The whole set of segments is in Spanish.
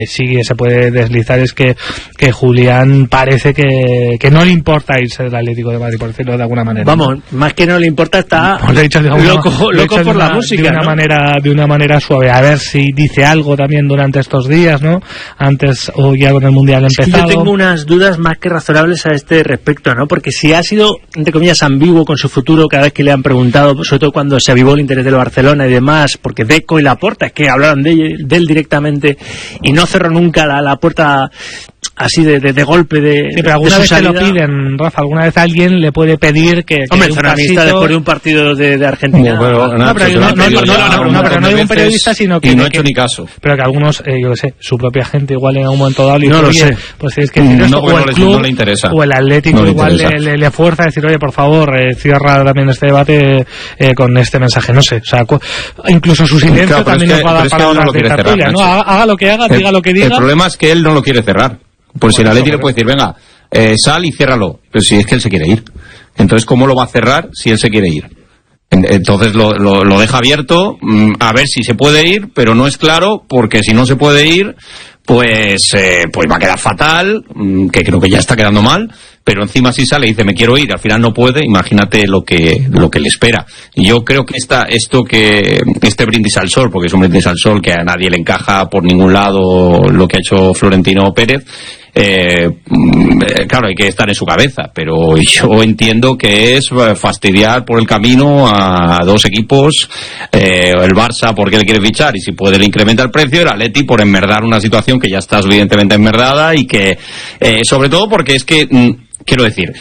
sí se puede deslizar es que Julián parece que no le importa irse del Atlético de Madrid, por decirlo de alguna manera. Vamos, ¿no? Más que no le importa, está loco por la música, de una manera suave. A ver si dice algo también durante estos días, ¿no? Antes o ya con el Mundial empezado. Yo tengo unas dudas más que razonables a este respecto, ¿no? Porque si ha sido, entre comillas, ambiguo con su futuro cada vez que le han preguntado, sobre todo cuando se avivó el interés del Barcelona y demás, porque Deco y Laporta, es que hablaron de él directamente y no cerró nunca la puerta así de golpe de sí, pero alguna vez te lo piden, Rafa, alguna vez alguien le puede pedir que hombre, un periodista después de un partido de Argentina. No digo un periodista, sino que... Y no ha hecho ni caso. Pero que algunos, yo qué sé, su propia gente igual en algún momento dado... No lo sé. Pues tienes que decir esto, o el club, no le interesa. O el Atlético igual le fuerza a decir, oye, por favor, cierra también este debate con este mensaje, no sé. O sea, incluso su silencio también nos va a dar para otras de tertulia, ¿no? Haga lo que haga, diga lo que diga. El problema es que él no lo quiere cerrar. Pues si el Atleti le puede decir, venga, sal y ciérralo. Pero si es que él se quiere ir. Entonces, ¿cómo lo va a cerrar si él se quiere ir? Entonces lo deja abierto, a ver si se puede ir, pero no es claro, porque si no se puede ir, pues va a quedar fatal, que creo que ya está quedando mal, pero encima si sale y dice me quiero ir, al final no puede, imagínate lo que le espera. Y yo creo que este brindis al sol, porque es un brindis al sol que a nadie le encaja por ningún lado lo que ha hecho Florentino Pérez, claro, hay que estar en su cabeza, pero yo entiendo que es fastidiar por el camino a dos equipos, el Barça porque le quiere fichar y si puede le incrementa el precio, el Atleti por enmerdar una situación que ya está evidentemente enmerdada y que sobre todo porque es que quiero decir,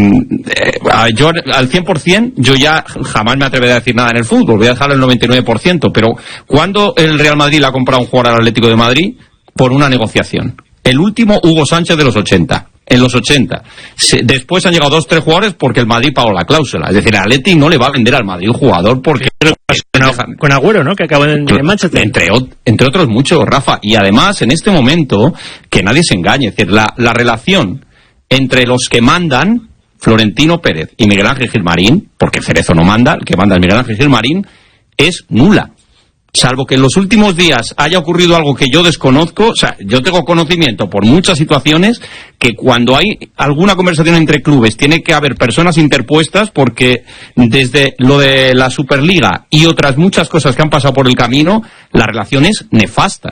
yo al 100% yo ya jamás me atreveré a decir nada en el fútbol, voy a dejar el 99%, pero ¿cuándo el Real Madrid le ha comprado un jugador al Atlético de Madrid? Por una negociación. El último, Hugo Sánchez, de los 80. En los 80. Después han llegado 2-3 jugadores porque el Madrid pagó la cláusula. Es decir, el Atleti no le va a vender al Madrid un jugador porque... Con Agüero, ¿no? Que acabó en Manchester. Entre otros muchos, Rafa. Y además, en este momento, que nadie se engañe. Es decir, la relación entre los que mandan, Florentino Pérez y Miguel Ángel Gilmarín, porque Cerezo no manda, el que manda es Miguel Ángel Gilmarín, es nula. Salvo que en los últimos días haya ocurrido algo que yo desconozco, o sea, yo tengo conocimiento por muchas situaciones que cuando hay alguna conversación entre clubes tiene que haber personas interpuestas porque desde lo de la Superliga y otras muchas cosas que han pasado por el camino, la relación es nefasta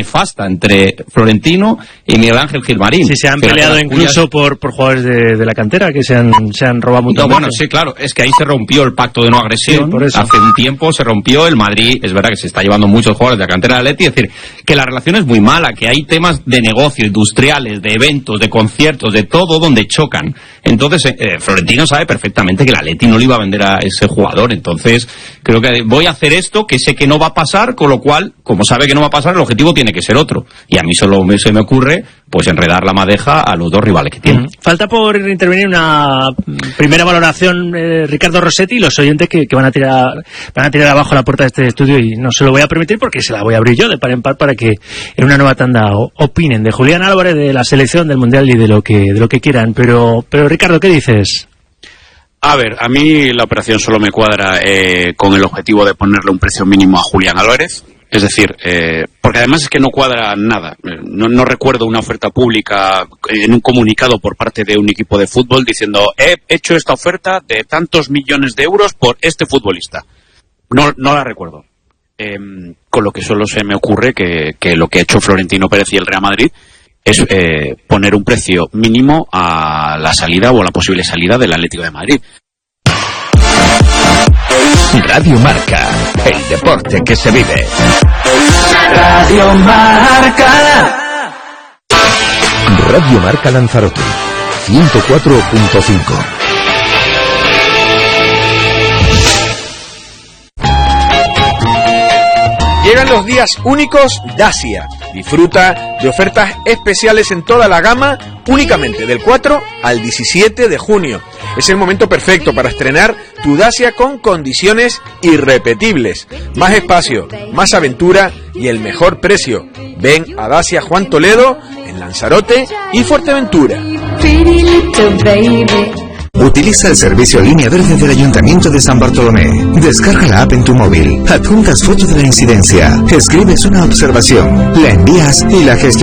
entre Florentino y Miguel Ángel Gilmarín. Sí, se han peleado incluso por jugadores de la cantera que se han robado mucho. No, bueno, sí, claro, es que ahí se rompió el pacto de no agresión. Sí, por eso. Hace un tiempo se rompió, el Madrid, es verdad que se está llevando muchos jugadores de la cantera del Atleti, es decir, que la relación es muy mala, que hay temas de negocio, industriales, de eventos, de conciertos, de todo donde chocan. Entonces, Florentino sabe perfectamente que el Atleti no le iba a vender a ese jugador, entonces creo que voy a hacer esto, que sé que no va a pasar, con lo cual, como sabe que no va a pasar, el objetivo tiene que ser otro. Y a mí solo se me ocurre pues enredar la madeja a los dos rivales que tienen. Falta por intervenir una primera valoración, Ricardo Rossetti, y los oyentes que van a tirar abajo la puerta de este estudio, y no se lo voy a permitir porque se la voy a abrir yo de par en par para que en una nueva tanda opinen de Julián Álvarez, de la selección, del Mundial y de lo que quieran. Pero Ricardo, ¿qué dices? A ver, a mí la operación solo me cuadra con el objetivo de ponerle un precio mínimo a Julián Álvarez. Es decir, porque además es que no cuadra nada. No recuerdo una oferta pública en un comunicado por parte de un equipo de fútbol diciendo he hecho esta oferta de tantos millones de euros por este futbolista. No la recuerdo. Con lo que solo se me ocurre que lo que ha hecho Florentino Pérez y el Real Madrid es poner un precio mínimo a la salida o a la posible salida del Atlético de Madrid. Radio Marca, el deporte que se vive. Radio Marca. Radio Marca Lanzarote, 104.5. Llegan los días únicos Dacia. Disfruta de ofertas especiales en toda la gama únicamente del 4 al 17 de junio. Es el momento perfecto para estrenar tu Dacia con condiciones irrepetibles. Más espacio, más aventura y el mejor precio. Ven a Dacia Juan Toledo en Lanzarote y Fuerteventura. Utiliza el servicio Línea Verde del Ayuntamiento de San Bartolomé. Descarga la app en tu móvil, adjuntas foto de la incidencia, escribes una observación, la envías y la gestión